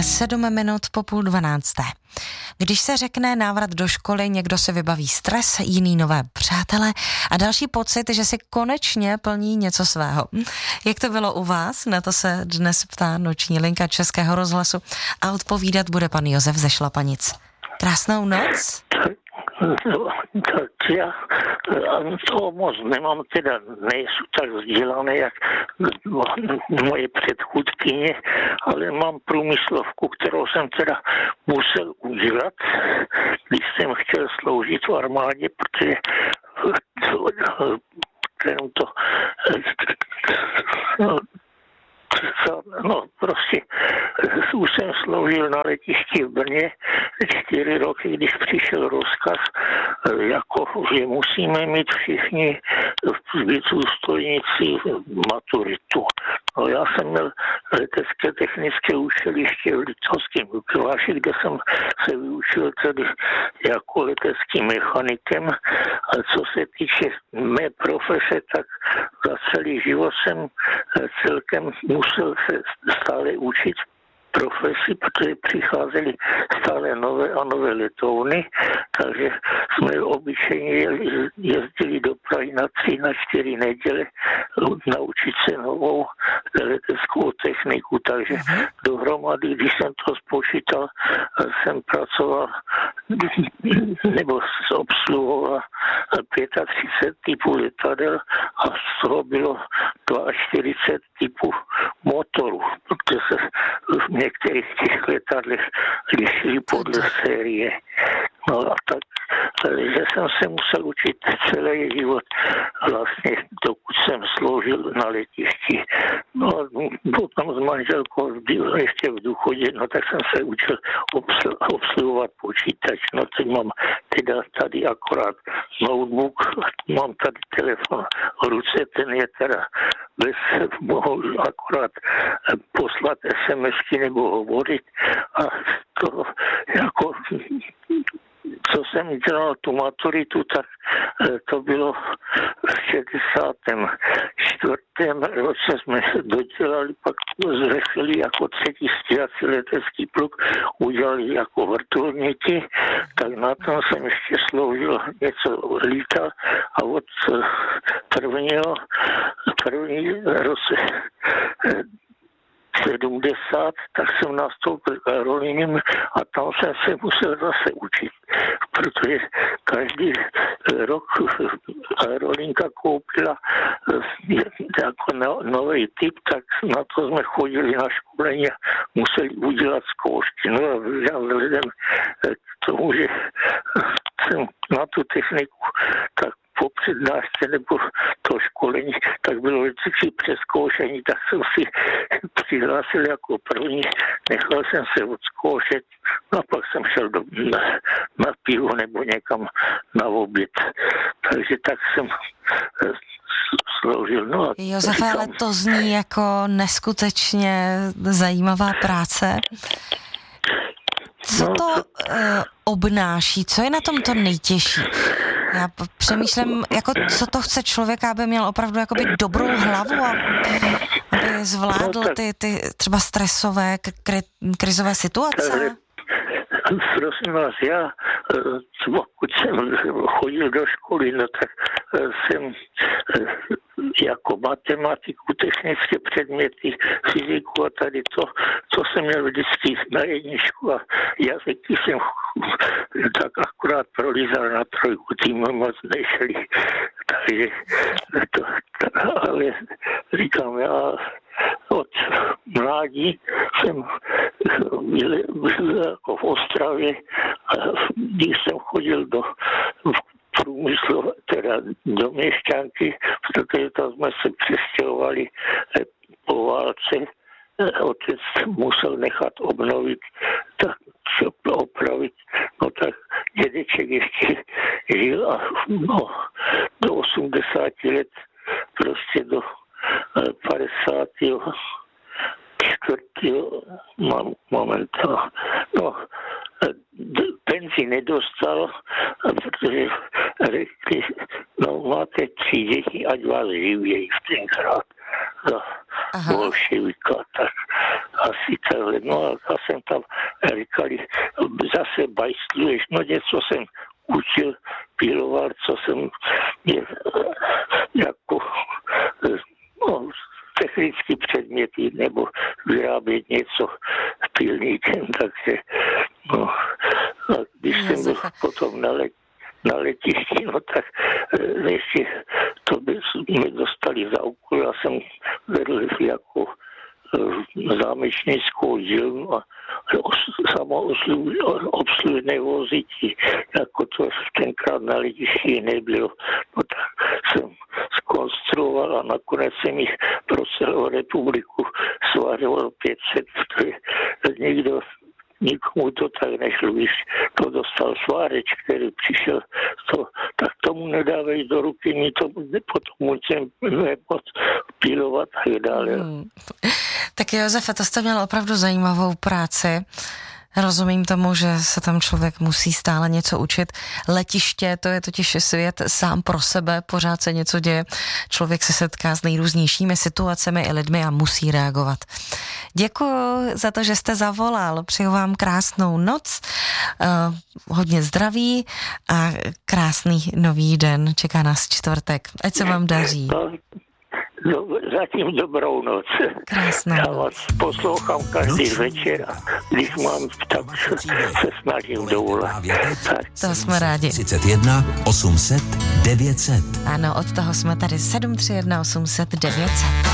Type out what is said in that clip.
7 minut po 11:30. Když se řekne návrat do školy, někdo si vybaví stres, jiný nové přátele a další pocit, že si konečně plní něco svého. Jak to bylo u vás? Na to se dnes ptá noční linka Českého rozhlasu a odpovídat bude pan Josef ze Šlapanic. Krásnou noc. Tak já toho moc nemám, teda nejsou tak vzdělané, jak moje předchůdkyně, ale mám průmyslovku, kterou jsem teda musel udělat, když jsem chtěl sloužit v armádě, protože prostě už jsem sloužil na letišti v Brně 4 roky, když přišel rozkaz, že musíme mít všichni důstojníci maturitu. No, já jsem měl letecké technické učiliště v Liptovském Mikuláši, kde jsem se vyučil tedy jako letecký mechanikem. A co se týče mé profese, tak za celý život jsem celkem musel se stále učit profesi, protože přicházely stále nové a nové letouny, takže jsme obyčejně jezdili do Prahy na 3, na 4 neděle naučit se novou leteckou techniku, takže dohromady, když jsem to spočítal, jsem pracoval nebo obsluhoval 35 typů letadel a z toho bylo 42 typů motorů, protože se v některých těch letadlech lišili podle série. No a tak, že jsem se musel učit celý život, vlastně dokud jsem sloužil na letišti. No a potom s manželkou ještě v důchodě, no tak jsem se učil obsluhovat počítač. No teď mám teda tady akorát notebook, mám tady telefon v ruce, ten je teda mohu akorát poslat SMSky nebo hovorit a to jako co jsem dělal tu maturitu, tak to bylo v 64. roce jsme dodělali, pak zřešili jako 3. stíhací letecký pluk, udělali jako vrtulníky, tak na tom jsem ještě sloužil, něco lítal a od první roce 70, tak jsem nastoupil k aerolíním a tam jsem se musel zase učit, protože každý rok aerolínka koupila jako nový typ, tak na to jsme chodili na školení a museli udělat zkoušky. No a vzhledem k tomu, že jsem na tu techniku tak po přednášce nebo to školení, tak bylo vždycky přezkoušení, tak jsem si přihlásil jako první, nechal jsem se odzkoušet, no a pak jsem šel na pivo nebo někam na oběd. Takže tak jsem sloužil. No a Josefe, ale to zní jako neskutečně zajímavá práce. Co to obnáší? Co je na tom to nejtěžší? Já přemýšlím, jako co to chce člověka, aby měl opravdu jakoby dobrou hlavu a aby zvládl ty třeba stresové, krizové situace. Prosím vás, já, pokud jsem chodil do školy, no tak jsem jako matematiku, technické předměty, fyziku a tady to jsem měl vždycky na jedničku a jazyky jsem tak akorát prolízal na 3, tím moc nešli. Takže ale říkám, já od mládí jsem byl jako v Ostravě a když jsem chodil do průmyslu, teda do Měšťanky, protože tam jsme se přestěhovali po válce. Otec musel nechat obnovit, tak opravit. No tak dědeček ještě žil a do 80 let, prostě do 54. momentu. No, penzi nedostal, protože řekli, no máte 3 děti, ať vás živějí v tenkrát. za bolševika, tak asi takhle. No a já jsem tam říkali, zase bajstluješ, no něco jsem učil, piloval, co jsem jako technické předměty nebo vyrábět něco pilníkem, takže a když jsem byl potom na letišti, no tak ještě to by mě dostali za úkol, já jsem vedl jako zámečnickou dílnu a samoobslužné vozíky, jako to tenkrát na letišti nebylo. No tak jsem zkonstruoval a nakonec jsem jich pro celou republiku svářoval 500, protože nikomu to tak nešlo, když to dostal svářeč, který přišel, tak tomu nedávej do ruky, mi to potom musím pilovat a tak dále. Tak Josefe, to jste měl opravdu zajímavou práci. Rozumím tomu, že se tam člověk musí stále něco učit. Letiště, to je totiž svět sám pro sebe, pořád se něco děje. Člověk se setká s nejrůznějšími situacemi i lidmi a musí reagovat. Děkuji za to, že jste zavolal. Přeju vám krásnou noc, hodně zdraví a krásný nový den. Čeká nás čtvrtek. Ať se vám daří. Zatím dobrou noc. Krásnou Já vás poslouchám každý večer a když mám, tak se snažím dovolat. To jsme rádi. 31 800 900. Ano, od toho jsme tady 731 800 900.